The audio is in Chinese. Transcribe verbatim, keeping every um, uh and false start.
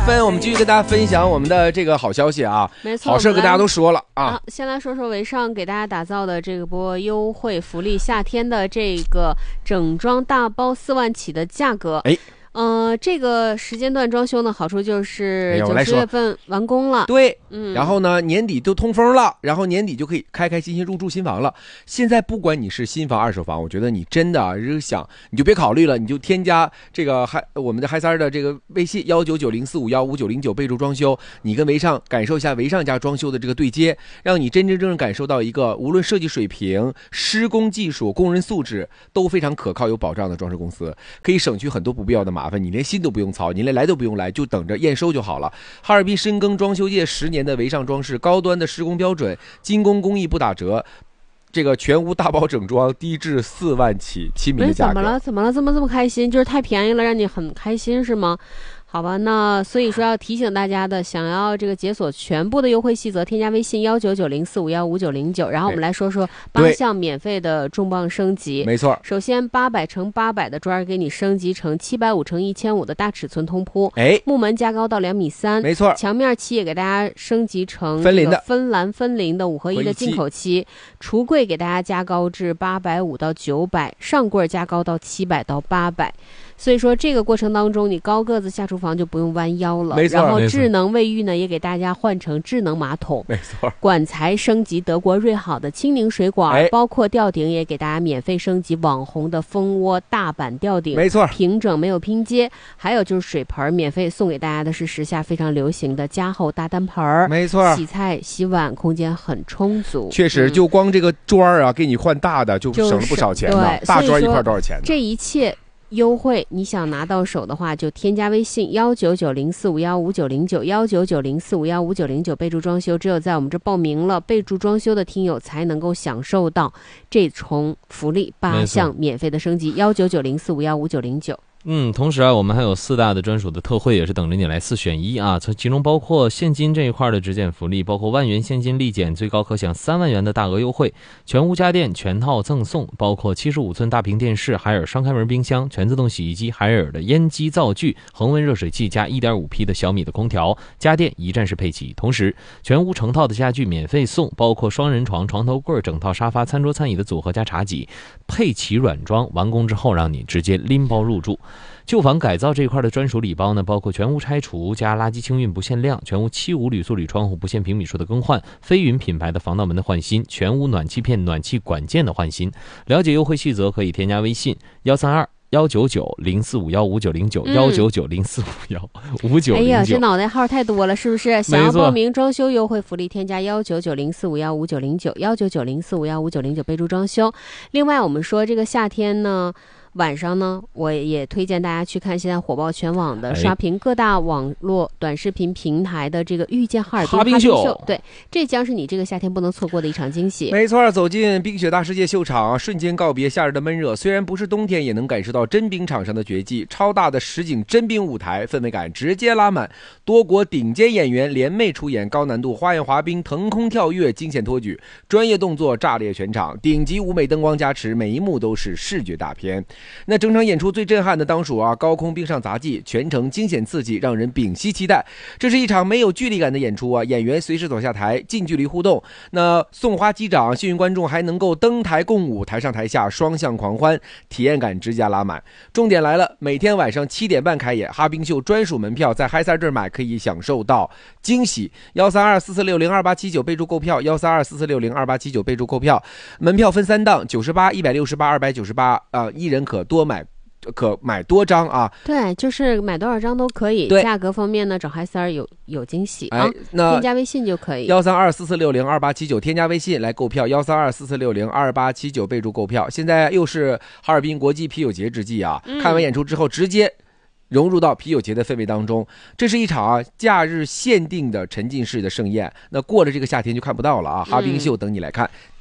分，我们继续跟大家分享我们的这个好消息啊， 没错， 好事跟大家都说了啊。 啊先来说说维尚给大家打造的这波优惠福利，夏天的这个整装大包四万起的价格。 哎。 呃，这个时间段装修呢，好处就是九十月份完工了， 对， 嗯， 然后呢，年底都通风了，然后年底就可以开开心心入住新房了。现在不管你是新房、二手房，我觉得你真的啊，就是想你就别考虑了，你就添加这个嗨我们的嗨三的这个微信幺九九零四五幺五九零九，备注装修，你跟维尚感受一下维尚家装修的这个对接，让你真真正正感受到一个无论设计水平、施工技术、工人素质都非常可靠、有保障的装饰公司，可以省去很多不必要的麻烦。你连心都不用操，你连来都不用来，就等着验收就好了。哈尔滨深耕装修界十年的维尚装饰，高端的施工标准，精工工艺不打折，这个全屋大包整装，低至四万起，亲民的价格。 怎么了？怎么了？这么这么开心？就是太便宜了，让你很开心是吗？好吧，那所以说要提醒大家的，想要这个解锁全部的优惠细则，添加微信幺九九零四五幺五九零九，然后我们来说说八项免费的重磅升级。 没错， 首先八百乘八百的砖给你升级成七百五乘一千五的大尺寸通铺， 哎， 木门加高到两米三， 没错， 墙面漆也给大家升级成分林的芬兰分林的五合一的进口漆，橱柜给大家加高至八百五到九百，上柜加高到七百到八百。所以说这个过程当中，你高个子下厨房就不用弯腰了， 没错， 然后智能卫浴呢也给大家换成智能马桶， 没错， 管材升级德国瑞好的清凝水管， 哎， 包括吊顶也给大家免费升级网红的蜂窝大板吊顶， 没错， 平整没有拼接。还有就是水盆免费送给大家的是时下非常流行的加厚大单盆， 没错， 洗菜洗碗空间很充足， 确实、嗯、就光这个砖啊给你换大的就省了不少钱呢，大砖一块多少钱呢？ 这一切优惠你想拿到手的话，就添加微信幺九九零四五幺五九零九幺九九零四五幺五九零九，备注装修。只有在我们这报名了备注装修的听友才能够享受到这重福利，八项免费的升级，幺九九零四五幺五九零九。 嗯，同时啊，我们还有四大的专属的特惠，也是等着你来四选一啊！其中包括现金这一块的直减福利，包括万元现金立减，最高可享三万元的大额优惠，全屋家电全套赠送，包括七十五寸大屏电视、海尔双开门冰箱、全自动洗衣机、海尔的烟机灶具、恒温热水器加 一点五匹的小米的空调，家电一站式配齐。同时，全屋成套的家具免费送，包括双人床、床头柜、整套沙发、餐桌餐椅的组合加茶几，配齐软装，完工之后让你直接拎包入住。旧房改造这一块的专属礼包呢，包括全屋拆除加垃圾清运不限量，全屋漆无铝塑铝窗户不限平米数的更换，飞云品牌的防盗门的换新，全屋暖气片暖气管件的换新。了解优惠细则可以添加微信幺三二幺九九零四五幺五九零九幺九九零四五幺五九零九。 哎呀，这脑袋号太多了，是不是？想要报名装修优惠福利，添加幺九九零四五幺五九零九幺九九零四五幺五九零九，备注装修。另外，我们说这个夏天呢。晚上呢，我也推荐大家去看现在火爆全网的刷屏各大网络短视频平台的这个遇见哈尔滨哈冰秀， 对，这将是你这个夏天不能错过的一场惊喜。 没错，走进冰雪大世界秀场，瞬间告别夏日的闷热，虽然不是冬天，也能感受到真冰场上的绝技。超大的实景真冰舞台，氛围感直接拉满，多国顶尖演员联袂出演高难度花样滑冰、腾空跳跃、惊险托举，专业动作炸裂全场，顶级舞美灯光加持，每一幕都是视觉大片。那整场演出最震撼的当属啊高空冰上杂技，全程惊险刺激，让人屏息期待。这是一场没有距离感的演出啊，演员随时走下台，近距离互动。那送花击掌，幸运观众还能够登台共舞，台上台下双向狂欢，体验感直加拉满。重点来了，每天晚上七点半开演，哈冰秀专属门票在嗨三这儿买可以享受到惊喜。幺三二四四六零二八七九备注购票，幺三二四四六零二八七九备注购票。门票分三档，九十八、一百六十八、二百九十八啊，一人可多买。可买多张啊， 对，就是买多少张都可以。价格方面呢，找嗨三有有惊喜啊，哎、那添加微信就可以。 幺三二四四六零二八七九，添加微信来购票。幺三二四四六零二八七九，备注购票。现在又是哈尔滨国际啤酒节之际啊，嗯、看完演出之后直接融入到啤酒节的氛围当中，这是一场啊假日限定的沉浸式的盛宴。那过了这个夏天就看不到了啊！哈冰秀等你来看，